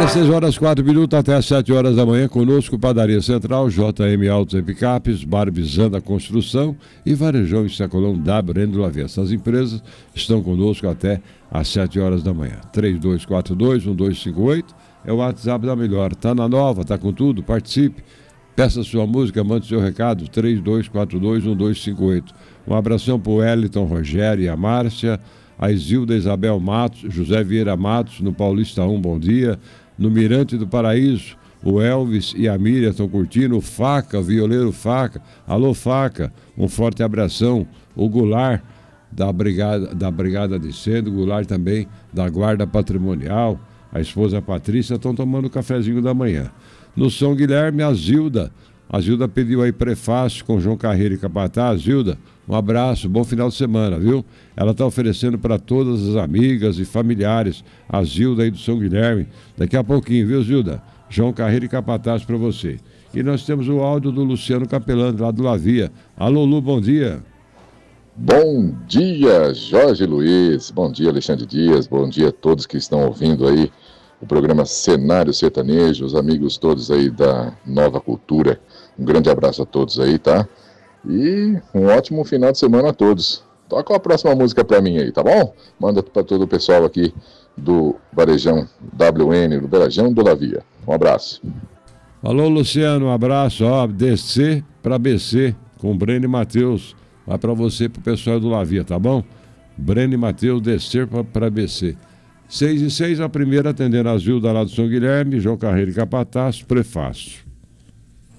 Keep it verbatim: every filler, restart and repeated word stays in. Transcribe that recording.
Agora seis horas quatro minutos até às sete horas da manhã. Conosco, Padaria Central, J M Autos e Picapes, Barbizanda Construção e Varejão e Sacolão da Breno Lavia. Essas empresas estão conosco até às sete horas da manhã. três dois quatro dois, um dois cinco oito é o WhatsApp da Melhor. Tá na nova, tá com tudo, participe. Peça sua música, mande seu recado, três dois quatro dois, um dois cinco oito. Um abração pro Wellington, Rogério e a Márcia, a Isilda Isabel Matos, José Vieira Matos, no Paulista um, bom dia. No Mirante do Paraíso, o Elvis e a Miriam estão curtindo. O Faca, o violeiro Faca. Alô, Faca, um forte abração. O Goulart, da Brigada, da Brigada de Centro, o Goulart também, da Guarda Patrimonial. A esposa Patrícia estão tomando o cafezinho da manhã. No São Guilherme, a Zilda. A Zilda pediu aí prefácio com João Carreiro e Capataz. Zilda, um abraço, bom final de semana, viu? Ela está oferecendo para todas as amigas e familiares, a Zilda aí do São Guilherme. Daqui a pouquinho, viu, Zilda? João Carreiro e Capataz para você. E nós temos o áudio do Luciano Capelano, lá do Lavia. Alô, Lu, bom dia. Bom dia, Jorge Luiz. Bom dia, Alexandre Dias. Bom dia a todos que estão ouvindo aí o programa Cenário Sertanejo, os amigos todos aí da Nova Cultura. Um grande abraço a todos aí, tá? E um ótimo final de semana a todos. Toca a próxima música pra mim aí, tá bom? Manda pra todo o pessoal aqui do Varejão W N, do Varejão do Lavia. Um abraço. Alô, Luciano, um abraço. Ó, D C pra B C, com Breno e Matheus. Vai pra você e pro pessoal do Lavia, tá bom? Breno e Matheus, D C pra, pra B C. seis e seis, a primeira atendendo a Zilda lá do São Guilherme, João Carreiro e Capataz, prefácio.